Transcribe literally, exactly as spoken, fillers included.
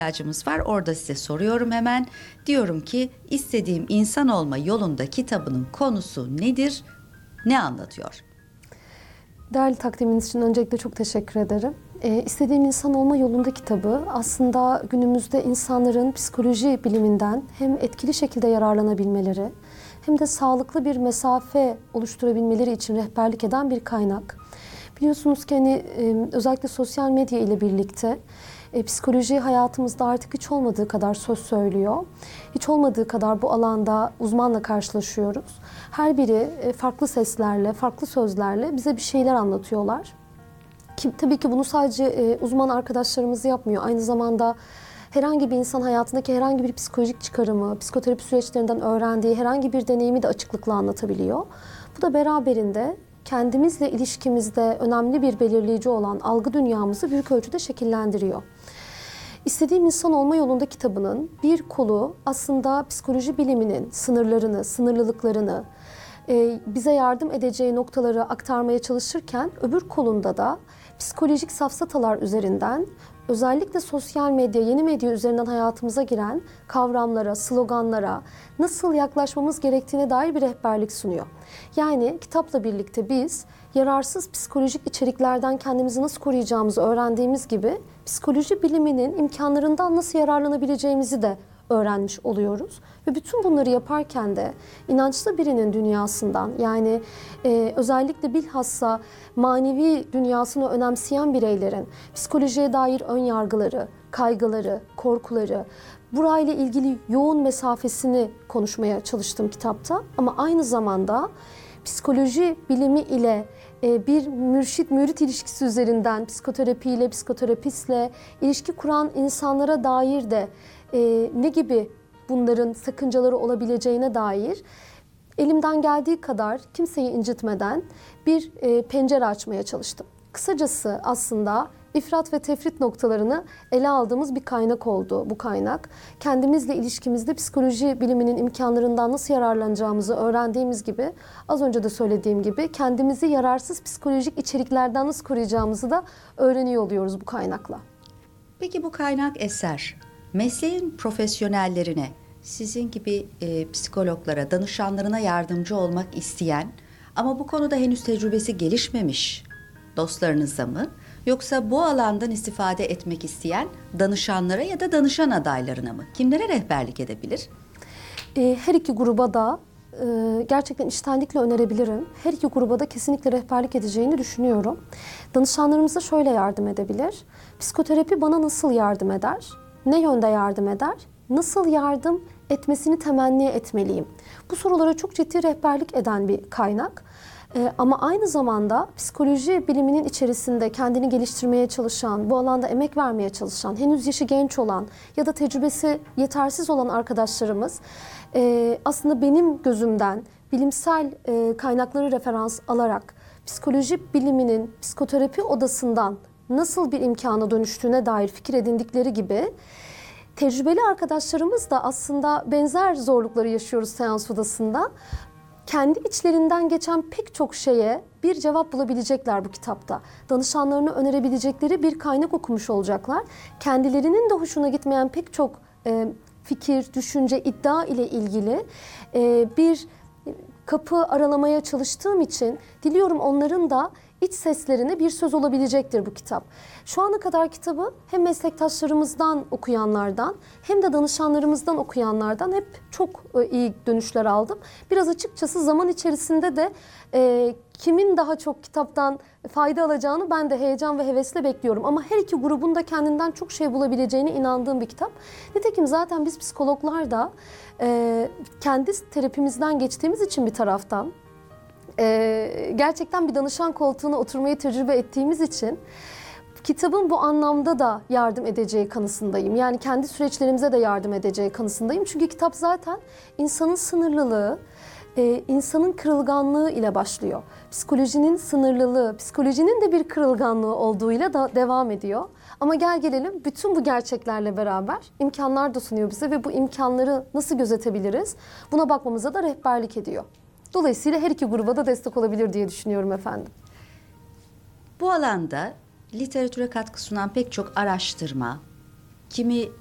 ihtiyacımız var. Orada size soruyorum hemen. Diyorum ki istediğim insan olma yolunda kitabının konusu nedir? Ne anlatıyor? Değerli takdiminiz için öncelikle çok teşekkür ederim. Ee, İstediğim İnsan Olma Yolunda kitabı aslında günümüzde insanların psikoloji biliminden hem etkili şekilde yararlanabilmeleri hem de sağlıklı bir mesafe oluşturabilmeleri için rehberlik eden bir kaynak. Biliyorsunuz ki hani, özellikle sosyal medya ile birlikte e, psikoloji hayatımızda artık hiç olmadığı kadar söz söylüyor. Hiç olmadığı kadar bu alanda uzmanla karşılaşıyoruz. Her biri e, farklı seslerle, farklı sözlerle bize bir şeyler anlatıyorlar. Ki, tabii ki bunu sadece e, uzman arkadaşlarımız yapmıyor. Aynı zamanda herhangi bir insan hayatındaki herhangi bir psikolojik çıkarımı, psikoterapi süreçlerinden öğrendiği herhangi bir deneyimi de açıklıkla anlatabiliyor. Bu da beraberinde kendimizle ilişkimizde önemli bir belirleyici olan algı dünyamızı büyük ölçüde şekillendiriyor. İstediğim İnsan Olma Yolunda kitabının bir kolu aslında psikoloji biliminin sınırlarını, sınırlılıklarını, e, bize yardım edeceği noktaları aktarmaya çalışırken öbür kolunda da psikolojik safsatalar üzerinden özellikle sosyal medya, yeni medya üzerinden hayatımıza giren kavramlara, sloganlara nasıl yaklaşmamız gerektiğine dair bir rehberlik sunuyor. Yani kitapla birlikte biz yararsız psikolojik içeriklerden kendimizi nasıl koruyacağımızı öğrendiğimiz gibi psikoloji biliminin imkanlarından nasıl yararlanabileceğimizi de öğrenmiş oluyoruz. Ve bütün bunları yaparken de inançlı birinin dünyasından, yani e, özellikle bilhassa manevi dünyasını önemseyen bireylerin psikolojiye dair ön yargıları, kaygıları, korkuları, burayla ilgili yoğun mesafesini konuşmaya çalıştım kitapta. Ama aynı zamanda psikoloji bilimi ile e, bir mürşit-mürit ilişkisi üzerinden psikoterapiyle, psikoterapistle ilişki kuran insanlara dair de e, ne gibi bunların sakıncaları olabileceğine dair elimden geldiği kadar kimseyi incitmeden bir e, pencere açmaya çalıştım. Kısacası aslında ifrat ve tefrit noktalarını ele aldığımız bir kaynak oldu bu kaynak. Kendimizle ilişkimizde psikoloji biliminin imkanlarından nasıl yararlanacağımızı öğrendiğimiz gibi, az önce de söylediğim gibi kendimizi yararsız psikolojik içeriklerden nasıl koruyacağımızı da öğreniyor oluyoruz bu kaynakla. Peki bu kaynak eser mesleğin profesyonellerine, sizin gibi e, psikologlara, danışanlarına yardımcı olmak isteyen ama bu konuda henüz tecrübesi gelişmemiş dostlarınıza mı? Yoksa bu alandan istifade etmek isteyen danışanlara ya da danışan adaylarına mı? Kimlere rehberlik edebilir? Her iki gruba da gerçekten içtenlikle önerebilirim. Her iki gruba da kesinlikle rehberlik edeceğini düşünüyorum. Danışanlarımıza şöyle yardım edebilir. Psikoterapi bana nasıl yardım eder? Ne yönde yardım eder? Nasıl yardım etmesini temenni etmeliyim? Bu sorulara çok ciddi rehberlik eden bir kaynak. Ee, ama aynı zamanda psikoloji biliminin içerisinde kendini geliştirmeye çalışan, bu alanda emek vermeye çalışan, henüz yaşı genç olan ya da tecrübesi yetersiz olan arkadaşlarımız e, aslında benim gözümden bilimsel e, kaynakları referans alarak psikoloji biliminin psikoterapi odasından nasıl bir imkana dönüştüğüne dair fikir edindikleri gibi tecrübeli arkadaşlarımız da aslında benzer zorlukları yaşıyoruz seans odasında. Kendi içlerinden geçen pek çok şeye bir cevap bulabilecekler bu kitapta. Danışanlarına önerebilecekleri bir kaynak okumuş olacaklar. Kendilerinin de hoşuna gitmeyen pek çok e, fikir, düşünce, iddia ile ilgili e, bir kapı aralamaya çalıştığım için diliyorum onların da iç seslerine bir söz olabilecektir bu kitap. Şu ana kadar kitabı hem meslektaşlarımızdan okuyanlardan hem de danışanlarımızdan okuyanlardan hep çok iyi dönüşler aldım. Biraz açıkçası zaman içerisinde de e, kimin daha çok kitaptan fayda alacağını ben de heyecan ve hevesle bekliyorum. Ama her iki grubun da kendinden çok şey bulabileceğine inandığım bir kitap. Nitekim zaten biz psikologlar da e, kendi terapimizden geçtiğimiz için bir taraftan Ee, gerçekten bir danışan koltuğuna oturmayı tecrübe ettiğimiz için kitabın bu anlamda da yardım edeceği kanısındayım. Yani kendi süreçlerimize de yardım edeceği kanısındayım. Çünkü kitap zaten insanın sınırlılığı, e, insanın kırılganlığı ile başlıyor. Psikolojinin sınırlılığı, psikolojinin de bir kırılganlığı olduğuyla da devam ediyor. Ama gel gelelim bütün bu gerçeklerle beraber imkanlar da sunuyor bize ve bu imkanları nasıl gözetebiliriz? Buna bakmamıza da rehberlik ediyor. Dolayısıyla her iki gruba da destek olabilir diye düşünüyorum efendim. Bu alanda literatüre katkı sunan pek çok araştırma, kimi